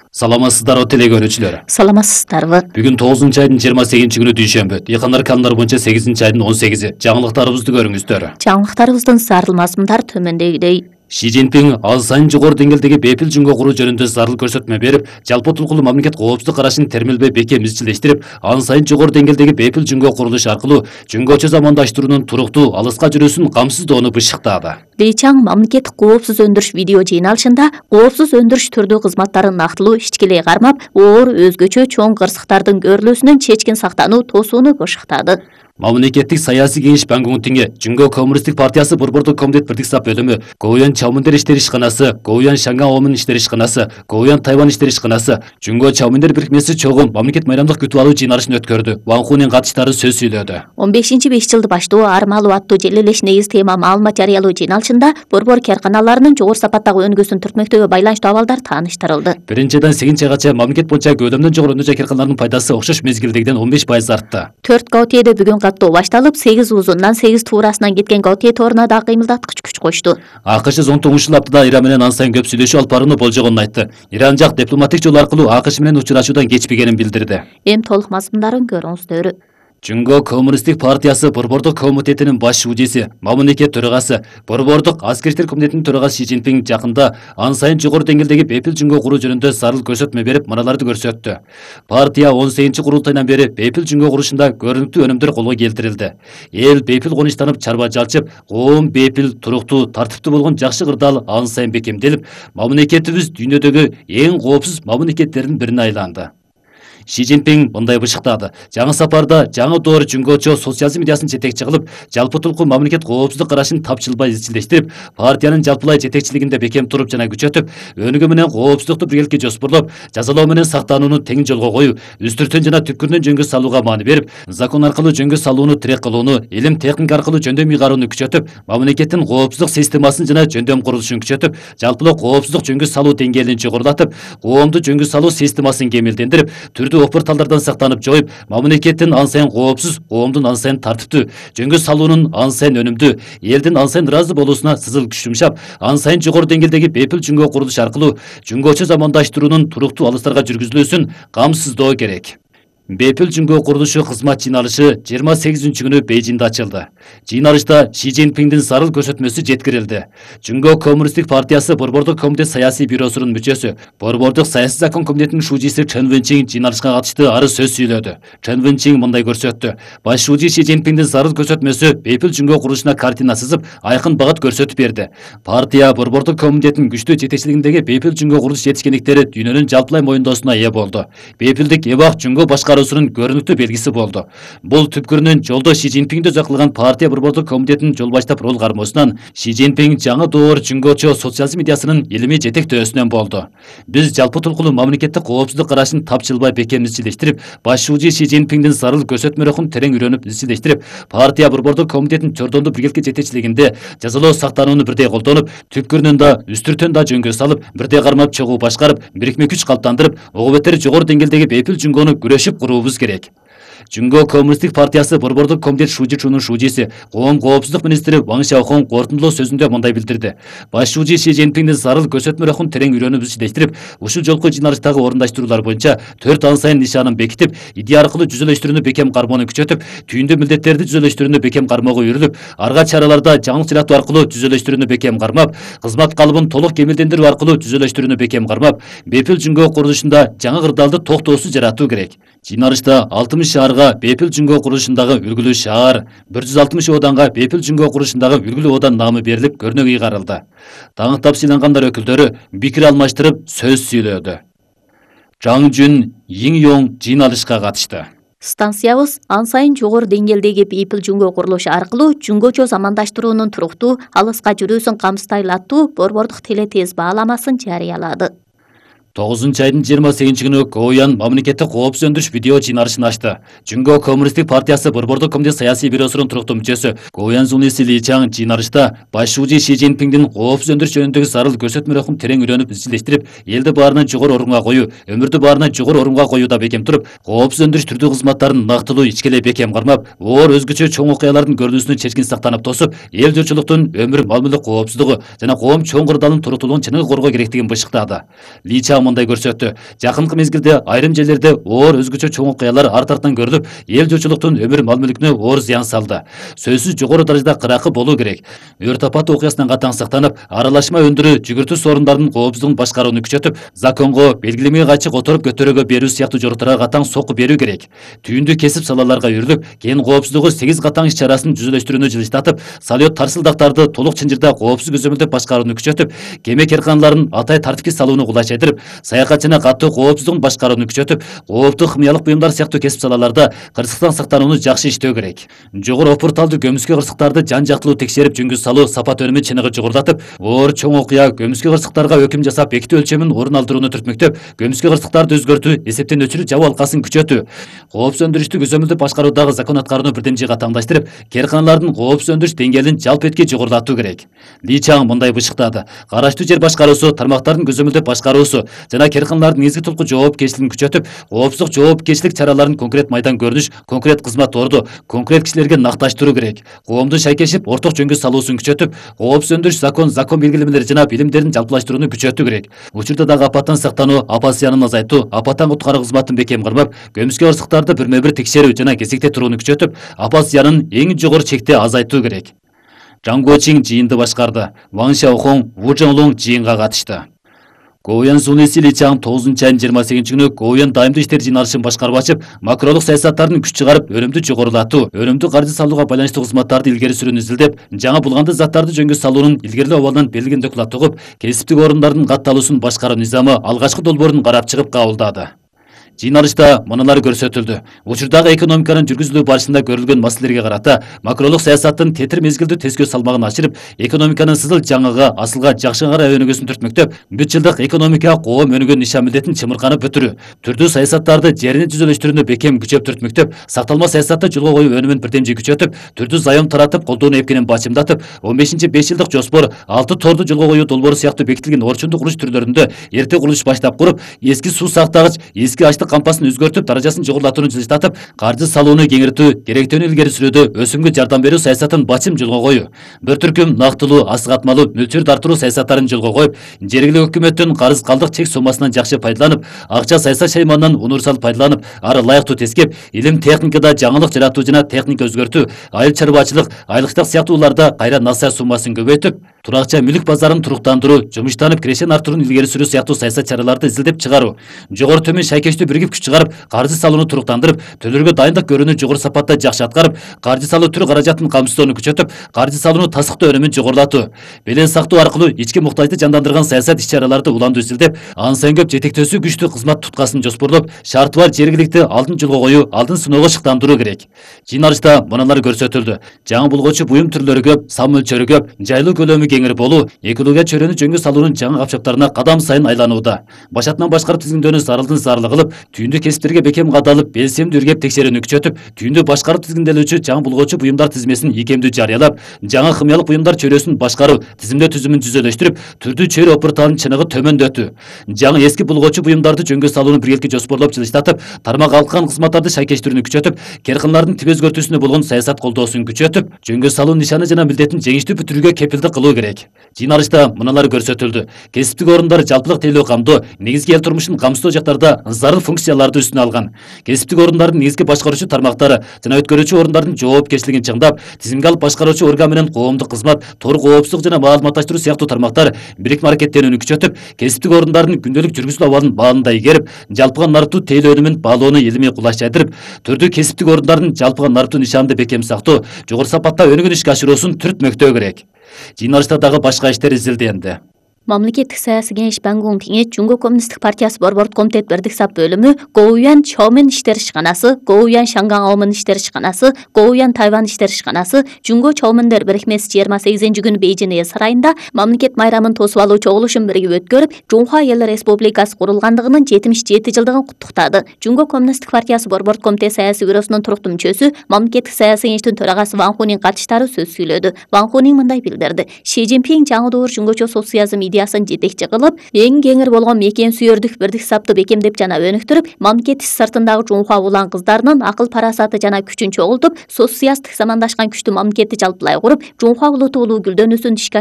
Саламатсыздарбы телекөрүүчүлөр. Саламатсыздарбы. Бүгүн 9 айдын 28 күнү дүйшөмбү. Дыйкандар каналдар боюнча 8 айдын 18. Жаңылыктарыбызды көрүңүздөр. Жаңылыктарыбыздын зарылмасымдар төмөндөгүдөй. Ши Цзиньпин ал сайын жогору деңгээлдеги бепил жөнгө куруу жөнүндө зарыл көрсөтмө берип, жалпы тулкулуу мамлекет коопсуздук карашын термелбей бекем изчилештирип, ан сайын жогору деңгээлдеги бепил жөнгө курулуш аркылуу жөнгөчө замандаштыруунун туруктуу, алыска жүрүүсүн камсыздоону бышыктады. Ли Чаң мамлекеттик коопсуз өндүрүш видео жыйналышында коопсуз өндүрүш түрдүү кызматтарын нактылуу ичкилей кармап, оор өзгөчө чоң кырсыктардын көрүлүүсүнөн чечкин сактануу тосууну бышыктады. Мамлекеттик саясий кеңеш Пан Гы Унтиңе, Жүнгө Коммунисттик партиясы борбордук комитет бирдик сап бөлүмү, Гоуян Чаоминдер иштер ишканасы, Гоуян Шанган Омун иштер ишканасы, Гоуян Тайвань иштер ишканасы, Жүнгө Чаоминдер бирикмеси чогум мамлекет майрамдык күтүп алуу жыйналышын өткөрдү. Ван Хунин катышкычтары сөз сүйлөдү. 15-5 жылды баштоо армалуу аттуу желелеш негиз тема маалымат жарыялоо жыйналышында борбор карканаларынын жогору сапаттагы өнүгүүсүн түртмөктөгө байланыштуу абалдар тааныштырылды. Биринчиден 8 айгача мамлекет боюнча көөдөмдөн жогору өнүгүү карканаларынын пайдасы окшош мезгилдегиден 15% артты. 4 Гаутиеде бүгүн каттоо башталып, 8 узундан 8 туурасынан кеткен Гаутие тооруна да кыймылдаткыч күч кошту. АКШ 19 аптада Иран менен ан сайын көп сүйлөшүү алып барууну болжогонун айтты. Иран жак дипломатик жол аркылуу АКШ менен учурашуудан кечпегенин билдирди. Эми толук мазмундарын көрүңүздөр. Жүнгө Коммунисттик партиясы борбордук комитетинин баш шуудиси, мамлекет төрагасы, борбордук аскер комитетинин төрагасы Ши Цзиньпин жакында ан сайын жогору деңгээлдеги бепил жөнгө куруу жөнүндө зарыл көрсөтмө берип, мыналарды көрсөттү. Партия 18 курултайынан бери бепил жөнгө курушунда көрүнүктүү өнүмдөр колго келтирилди. Эл бепил конуштанып чарба жалчып, коом бепил, туруктуу, тартиптүү болгон жакшы кырдаал ан сайын бекемделип, мамлекетибиз дүйнөдөгү эң коопсуз мамлекеттердин бирине айланды. Ши Цзиньпин мындай бышыктады. Жаңы сапарда жаңы доор жүнгөчө социализм идеясын жетекчи кылып, жалпы тулкуу мамлекет коопсуздук карашын тапчылбай изчилештирип, партиянын жалпылай жетекчилигинде бекем туруп жана күчөтүп, өнүгүү менен коопсуздукту биргеликке жоспорлоп, жазалоо менен сактанууну тең жолго коюп, үстүртөн жана түпкүрүнөн жөнгө салууга маани берип, закон аркылуу жөнгө салууну тирек кылууну, илим техника аркылуу жөндөм ыйгарууну күчөтүп, мамлекеттин коопсуздук системасын жана жөндөм курулушун күчөтүп, жалпылуу коопсуздук жөнгө салуу деңгээлин жогорулатып, коомду жөнгө салуу системасын кемелдендирип, опорталдардан сактанып жоюп, мамлекеттин ан сайын коопсуз, коомдун ан сайын тартиптүү, жөнгө салуунун ан сайын өнүмдүү, элдин ан сайын ыраазы болуусуна сызыл күч жумшап, ан сайын жогору деңгээлдеги бепил жөнгө курулуш аркылуу жөнгөчө замандаштыруунун туруктуу алыстарга жүргүзүлүүсүн камсыздоо керек. Бепил жөнгө курулушу кызмат жыйналышы 28 күнү Бейжиңде ачылды. Жыйналышта Ши Цзиньпиндин зарыл көрсөтмөсү жеткирилди. Жүнгө Коммунисттик партиясы борбордук комитет саясий бюросунун мүчөсү, борбордук саясий закон комитетинин шуудиси Чен Вэнчин жыйналышка катышты ары сөз сүйлөдү. Чен Вэнчин мындай көрсөттү. Баш шууди Ши Цзиньпиндин зарыл көрсөтмөсү бепил жөнгө курулушуна картина сызып, айкын багыт көрсөтүп берди. Партия борбордук комитетинин күчтүү жетекчилигиндеги бепил жөнгө курулуш жетишкендиктери дүйнөнүн жалпылай моюндоосуна ээ болду. Бепилдик эбак жөнгө башкаруусунун көрүнүктүү белгиси болду. Бул түпкүрүнөн жолдо Ши Цзиньпинди өзөк кылган партия борбордук комитетинин жол баштап рол кармоосунан Ши Цзиньпин жаңы доор жүнгөчө социализм идеясынын илимий жетектөөсүнөн болду. Биз жалпы тулкулуу мамлекеттик коопсуздук карашын тапчылбай бекем изчилештирип, баш шууди Ши Цзиньпиндин зарыл көрсөтмөлөрүн терең үйрөнүп изчилештирип, партия борбордук комитетинин чордондуу биргеликке жетекчилигинде жазалоо сактанууну бирдей колдонуп, түпкүрүнөн да үстүртөн да жөнгө салып, бирдей кармап чогуу башкарып, бирикме күч калыптандырып, ого бетер жогору деңгээлдеги бепил жүнгөнү күрөшүп куруубуз керек. Жүнгө Коммунисттик партиясы борбордук комитет шуудичунун шуудиси, коом коопсуздук министри Ван Шаохон кортундулоо сөзүндө мындай билдирди. Баш шууди Ши Цзиньпиндин зарыл көрсөтмөлөрүн терең үйрөнүп изчилештирип, ушул жолку жыйналыштагы орундаштыруулар боюнча 4 ан сайын нишанын бекитип, идея аркылуу жүзөлөштүрүүнү бекем кармоону күчөтүп, түйүндүү милдеттерди жүзөлөштүрүүнү бекем кармоого үйрүлүп, арга чараларда жаңылык жаратуу аркылуу жүзөлөштүрүүнү бекем кармап, кызмат калыбын толук кемелдендирүү аркылуу жүзөлөштүрүүнү бекем кармап, бепил жүнгө курулушунда жаңы кырдаалды токтоосуз жаратуу керек. Жыйналышта 60 шаарга бепил жүнгө курулушундагы үлгүлүү шаар, 160 оданга бепил жүнгө курулушундагы үлгүлүү одан наамы берилип, көрнөк ыйгарылды. Таңыктап сыйлангандар өкүлдөрү пикир алмаштырып сөз сүйлөдү. Жаң Жүн, Йиң Йоң жыйналышка катышты. Станциябыз ан сайын жогору деңгээлдеги бепил жүнгө курулушу аркылуу жүнгөчө замандаштыруунун туруктуу, алыска жүрүүсүн камсыздайлаттуу борбордук телетез бааламасын жарыялады. 9 айдын 28 күнү Гоуян мамлекеттик коопсуз өндүрүш видео жыйналышын ачты. Жүнгө Коммунисттик партиясы борбордук комитет саясий бюросунун туруктуу мүчөсү Гоуян журналисти Ли Чаң жыйналышта баш шууди Ши Цзиньпиндин коопсуз өндүрүш жөнүндөгү зарыл көрсөтмөлөрүн терең үйрөнүп изчилештирип, элди баарынан жогору орунга коюу, өмүрдү баарынан жогору орунга коюуда бекем туруп, коопсуз өндүрүш түрдүү кызматтарын нактылуу ичкелей бекем кармап, оор өзгөчө чоң окуялардын көрүнүүсүнө чечкин сактанып тосуп, эл журтчулуктун өмүр мал мүлк коопсуздугу жана коом чоң кырдаалынын туруктуулугун чыныгы коргоо керектигин бышыктады. Ли Чаң дагы мындай көрсөттү. Жакынкы мезгилде айрым жерлерде оор өзгөчө чоң окуялар артартан көрүлүп, эл журтчулуктун өмүр мал мүлкүнө оор зыян салды. Сөзсүз жогору даражада кыракы болуу керек. Өрт апаты окуясынан катаң сактанып, аралашма өндүрүү, жүгүртүү сорундардын коопсуздугун башкарууну күчөтүп, законго, белгилемеге кайчы которуп көтөрүүгө берүү сыяктуу жоруктарга катаң сокку берүү керек. Түйүндүү кесип салаларга үйрүлүп, кен коопсуздугу 8 катаң иш-чарасын жүзөлөштүрүүнү жылыштатып, салют тарсылдактарды толук чынжырда коопсуз көзөмөлдөп башкарууну күчөтүп, кеме керканаларын атай тартипке салууну кулайчайтырып, саякатчыны катуу коопсуздугун башкарууну күчөтүп, кооптуу химиялык буюмдар сыяктуу кесип салаларда кырсыктан сактанууну жакшы иштөө керек. Жогору опурталдуу көмүскө кырсыктарды жан жактылуу текшерип жөнгө салуу сапат өнүмүн чыныгы жогорулатып, оор чоң окуя көмүскө кырсыктарга өкүм жасап бекитүү өлчөмүн орун алдырууну түртмөктөп, көмүскө кырсыктарды өзгөртүү, эсептен өчүрүү жабуу алкасын күчөтүү, коопсуз өндүрүштү көзөмөлдөп башкаруудагы закон аткарууну бирден жыйга таңдаштырып, керканалардын коопсуз өндүрүш деңгээлин жалпы эткей жогорулатуу керек. Ли Чаң мындай бышыктады: караштуу жер башкаруусу, тармактардын көзөмөлдөп башкаруусу жана керканалардын негизги толку жоопкерчилигин күчөтүп, коопсуздук жоопкерчилик чараларын конкрет майдан көрүнүш, конкрет кызмат орду, конкрет кишилерге накташтыруу керек. Коомдун шайкешип, орток жөнгө салуусун күчөтүп, коопсуз өндүрүш закон белгилемелери жана билимдерин жалпылаштырууну күчөтүү керек. Учурда дагы апаттан сактануу, апат зыянын азайтуу, апаттан куткаруу кызматын бекем кырмап, көмүскө кырсыктарды бирме-бир текшерүү жана кезекте турууну күчөтүп, апат зыянын эң жогору чекте азайтуу керек. Жаң Гуочин жыйынды башкарды. Ван Шаохоң, Ву Жоңлуң жыйынга катышты. Коуян Сунеси Ли Чаң 9 айынын 28 күнү Коуян дайымдуу иштер жыйналышын башкарып ачып, макролук саясаттардын күч чыгарып, өнүмдү жогорулатуу, өнүмдү каржы салууга байланыштуу кызматтарды илгери сүрүүнү изилдеп, жаңы булганды заттарды жөнгө салуунун илгерилөө абалынан белгилеген доклад угуп, кесиптик орундардын катталуусун башкаруу низамы алгачкы долбоорун карап чыгып кабылдады. Жыйналышта мыналар көрсөтүлдү. Учурдагы экономиканын жүргүзүлүү барышында көрүлгөн маселелерге карата макролук саясаттын тетир мезгилдүү тескөө салмагын ашырып, экономиканын сызыл жаңыга, асылга жакшы карай өнүгүүсүн түртмөктөп, бүт жылдык экономика коом өнүгөн нишан милдетин чымырканып бүтүрүү, түрдүү саясаттарды жерини жүзөлөштүрүүнү бекем күчөп түртмөктөп, сакталма саясатты жолго коюу өнүмүн бирдемжи күчөтүп, түрдүү зайом таратып, колдоону эпкенин бачымдатып, 15-5 жылдык жоспор, 6 торду жолго коюу долбоору сыяктуу бекитилген орчундуу курулуш түрлөрүндө эрте курулуш баштап куруп, эски суу сактагыч, эски ачлык кампасын өзгөртүп, даражасын жогорулатууну жылыштатып, каржы салууну кеңейтүү, керектөөнү илгери сүрүүдө өсүмгө жардам берүү саясатын бачым жолго коюу, бир түркүм нактылуу, асыгатмалуу мөлчөрдү арттыруу саясаттарын жолго коюп, жергиликтүү өкмөттүн карыз калдык чек сомасынан жакшы пайдаланып, акча саясат шайманынан универсал пайдаланып, ары ылайыктуу тескеп, илим техникада жаңылык жаратуу жана техника өзгөртүү, айыл чарбачылык, айлыктык сыяктууларда кайра насыя суммасын көбөйтүп, туракча мүлк базарын туруктандыруу, жумуштанып кирешен арттырууну илгери сүрүү сыяктуу саясат чараларды изилдеп чыгаруу, жогору төмөн шайкештүү биригип күч чыгарып, каржы салууну туруктандырып, төлөөргө дайындык көрүүнү жогору сапатта жакшы аткарып, каржы салуу түр каражатын камсыздоону күчөтүп, каржы салууну тасыктуу өнүмүн жогорулатуу, белең сактоо аркылуу ички муктажды жандандырган саясат иш-чараларды уландуу изилдеп, анын көп жетектөөсү күчтүү кызмат туткасын жоспорлоп, шарты бар жергиликти алдын жолго коюу, алдын сыноого шыктандыруу керек. Жыйналышта мыналар көрсөтүлдү. Жаңы булгоочу буюм түрлөрү көп, сан мөлчөрү көп, жайлуу көлөмү кеңири болуу, экология чөйрөнү жөнгө салуунун жаңы капчаптарына кадам сайын айланууда. Башатынан башкарып тизгиндөөнү зарылдын зарылы кылып, түйүндүү кесиптерге бекем кадалып, белсемдүү иргеп текшерүүнү күчөтүп, түйүндүү башкарып тизгинделүүчү жаңы булгоочу буюмдар тизмесин ийкемдүү жарыялап, жаңы химиялык буюмдар чөйрөсүн башкаруу, тизимдөө түзүмүн жүзөлөштүрүп, түрдүү чөйрө опурталынын чыныгы төмөндөтүү, жаңы эски булгоочу буюмдарды жөнгө салууну биргеликти жоспорлоп жылыштатып, тармак алкан кызматтарды шайкештирүүнү күчөтүп, керканалардын тип өзгөртүүсүнө болгон саясат колдоосун күчөтүп, жөнгө салуу нишаны жана милдетин жеңиштүү бүтүрүүгө кепилдик кылуу керек. Жыйналышта мыналар көрсөтүлдү. Кесиптик орундар жалпылык тейлөө камдоо, негизги эл турмушун камсыздоо жактарда зарыл функцияларды үстүнө алган. Кесиптик орундардын негизги башкаруучу тармактары жана өткөрүүчү орундардын жоопкерчилигин чыңдап, тизимге алып башкаруучу орган менен коомдук кызмат, тор коопсуздук жана маалыматташтыруу сыяктуу тармактар бирикме аракеттенүүнү күчөтүп, кесиптик орундардын күндөлүк жүргүзүлүү абалын баалында игерип, жалпыга нарптуу тейлөө өнүмүн баалоону илимий кулайчайтырып, түрдүү кесиптик орундардын жалпыга нарптуу нишанды бекем сактоо, жогору сапатта өнүгүн ишке ашыруусун түртмөктөө керек. Жыйналышта дагы башка иштер изилденди. Мамлекеттик саясий кеңеш Бангун кеңеш Жумго коммунисттик партиясы борбордук комитет бирдик сап бөлүмү Гоуян Чоумен иштер ишканасы, Гоуян Шанган Аомун иштер ишканасы, Гоуян Тайвань иштер ишканасы, Жумго Чоумендер бирикмеси 28-күнү Бейжин Эл сарайында мамлекет майрамын тосуп алуучу чогулушун биригип өткөрүп, Жунхва Эл Республикасы курулгандыгынын 77 жылдыгын куттуктады. Жумго коммунисттик партиясы борбордук комитет саясий бюросунун туруктуу мүчөсү, мамлекеттик саясий кеңештин төрагасы Ван Хунин катыштары сөз сүйлөдү. Ван Хунин мындай билдирди: Ши Цзиньпин жаңы доор жумгочо социализм идеясын жетекчи кылып, эң кеңир болгон мекен сүйөрдүк бирдик сапты бекемдеп жана өнүктүрүп, мамлекет сыртындагы Жунхва улан кыздарынын акыл парасаты жана күчүн чогултуп, социалисттик замандашкан күчтүү мамлекетти жалпылай куруп, Жунхва улуту улуу гүлдөнүүсүн ишке